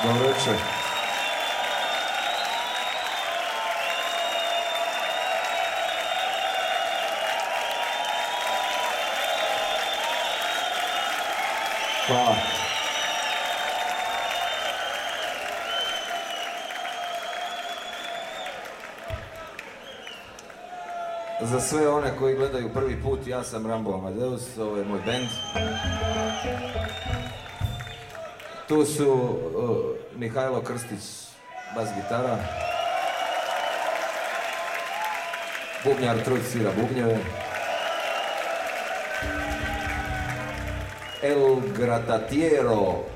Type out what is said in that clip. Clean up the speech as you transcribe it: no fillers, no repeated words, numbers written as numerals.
Dobro večer. Hvala. Za sve one koji gledaju prvi put, ja sam Rambo Amadeus, ovo je moj bend. Tu su Mihajlo Krstić, bas gitara. Bubnjar Truć svira bubnjeve. El Gratatiero